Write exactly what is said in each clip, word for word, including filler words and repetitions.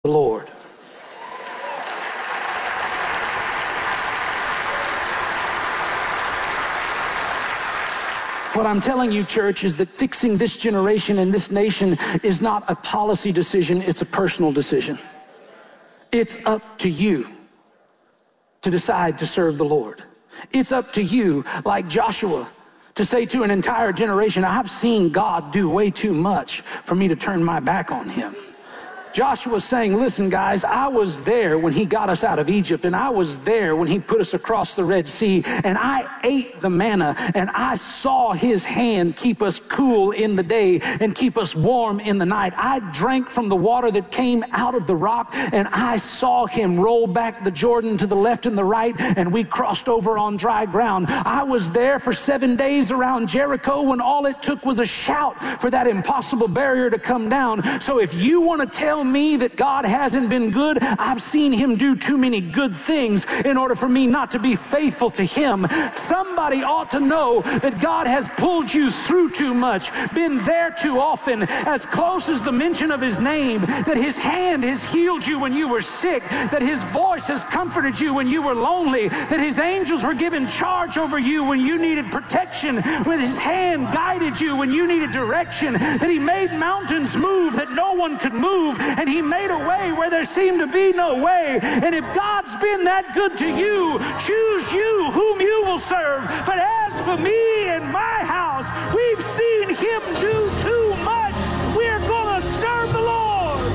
the Lord. What I'm telling you, church, is that fixing this generation and this nation is not a policy decision, it's a personal decision. It's up to you to decide to serve the Lord. It's up to you, like Joshua, to say to an entire generation, I've seen God do way too much for me to turn my back on him. Joshua's saying, listen, guys, I was there when he got us out of Egypt, and I was there when he put us across the Red Sea, and I ate the manna, and I saw his hand keep us cool in the day and keep us warm in the night. I drank from the water that came out of the rock, and I saw him roll back the Jordan to the left and the right, and we crossed over on dry ground. I was there for seven days around Jericho when all it took was a shout for that impossible barrier to come down. So if you want to tell me that God hasn't been good, I've seen him do too many good things in order for me not to be faithful to him. Somebody ought to know that God has pulled you through too much, been there too often, as close as the mention of his name, that his hand has healed you when you were sick, that his voice has comforted you when you were lonely, that his angels were given charge over you when you needed protection, when his hand guided you when you needed direction, that he made mountains move that no one could move, and he made a way where there seemed to be no way. And if God's been that good to you, choose you whom you will serve. But as for me and my house, we've seen him do too much. We're going to serve the Lord.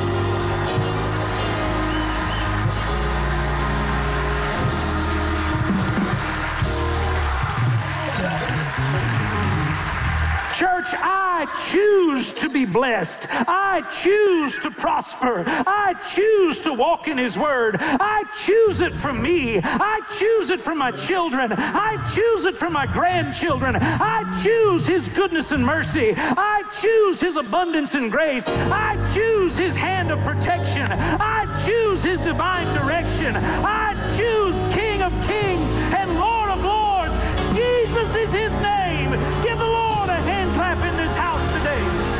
Church, I choose to be blessed. I choose to prosper. I choose to walk in his word. I choose it for me. I choose it for my children. I choose it for my grandchildren. I choose his goodness and mercy. I choose his abundance and grace. I choose his hand of protection. I choose his divine direction. I choose King of Kings and Lord of Lords. Jesus is his name. Give the Lord a hand clap in this house today.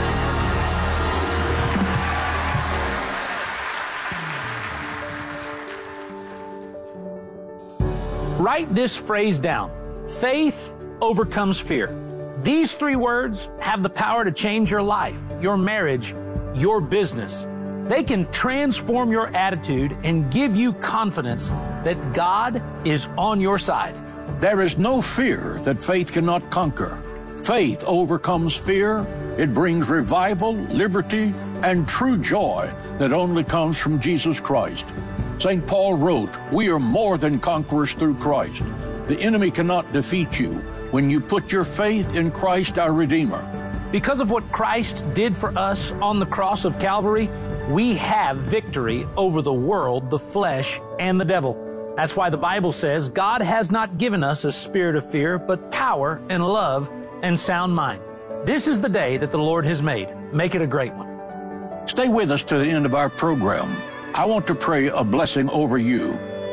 Write this phrase down. Faith overcomes fear. These three words have the power to change your life, your marriage, your business. They can transform your attitude and give you confidence that God is on your side. There is no fear that faith cannot conquer. Faith overcomes fear. It brings revival, liberty, and true joy that only comes from Jesus Christ. Saint Paul wrote, we are more than conquerors through Christ. The enemy cannot defeat you when you put your faith in Christ our Redeemer. Because of what Christ did for us on the cross of Calvary, we have victory over the world, the flesh, and the devil. That's why the Bible says God has not given us a spirit of fear, but power and love and sound mind. This is the day that the Lord has made. Make it a great one. Stay with us to the end of our program. I want to pray a blessing over you.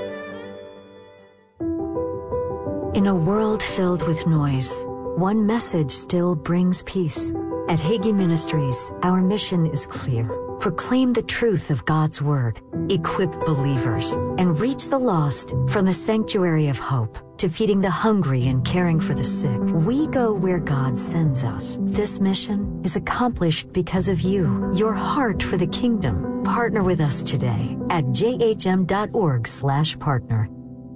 In a world filled with noise, one message still brings peace. At Hagee Ministries, our mission is clear. Proclaim the truth of God's Word, equip believers, and reach the lost from the sanctuary of hope to feeding the hungry and caring for the sick. We go where God sends us. This mission is accomplished because of you, your heart for the kingdom. Partner with us today at j h m dot org slash partner.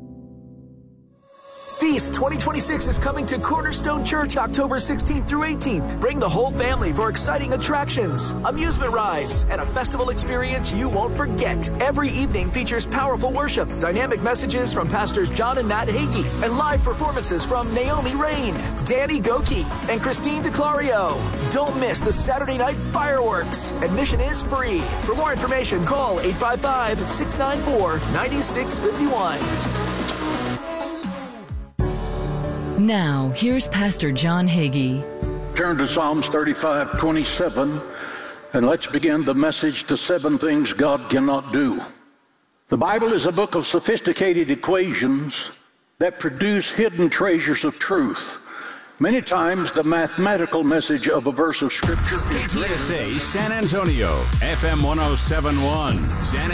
Feast twenty twenty-six is coming to Cornerstone Church October sixteenth through eighteenth. Bring the whole family for exciting attractions, amusement rides, and a festival experience you won't forget. Every evening features powerful worship, dynamic messages from Pastors John and Nat Hagee, and live performances from Naomi Rain, Danny Goki, and Christine DeClario. Don't miss the Saturday night fireworks. Admission is free. For more information, call eight five five, six nine four, nine six five one. Now, here's Pastor John Hagee. Turn to Psalms thirty-five twenty-seven, and let's begin the message, The Seven Things God Cannot Do. The Bible is a book of sophisticated equations that produce hidden treasures of truth. Many times the mathematical message of a verse of Scripture is K T S A San Antonio, F M one oh seven point one. San